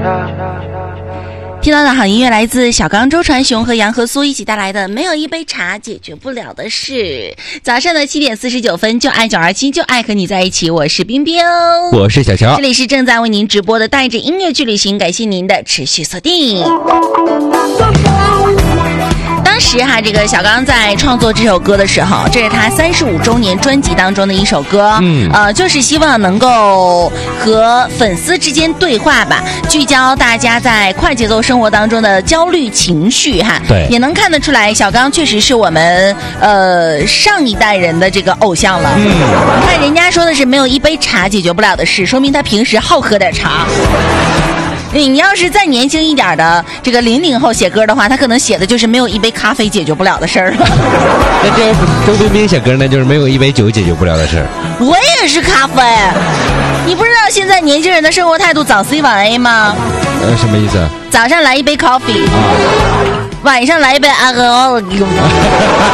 听到的好音乐来自小刚、周传雄和杨和苏一起带来的《没有一杯茶解决不了的事》。早上的7点49分，就爱927，就爱和你在一起。我是冰冰， 我是小乔， 这里是正在为您直播的带着音乐去旅行，感谢您的持续锁定。当时这个小刚在创作这首歌的时候，这是他35周年专辑当中的一首歌，就是希望能够和粉丝之间对话吧，聚焦大家在快节奏生活当中的焦虑情绪对， 也能看得出来，小刚确实是我们上一代人的这个偶像了。你看人家说的是没有一杯茶解决不了的事，说明他平时好喝点茶。你要是再年轻一点的这个00后写歌的话，他可能写的就是没有一杯咖啡解决不了的事儿了。 那这周冰冰写歌呢，就是没有一杯酒解决不了的事儿。 我也是咖啡，你不知道现在年轻人的生活态度早 C 晚 A 吗？ 什么意思？ 早上来一杯 coffee，晚上来一杯阿哥。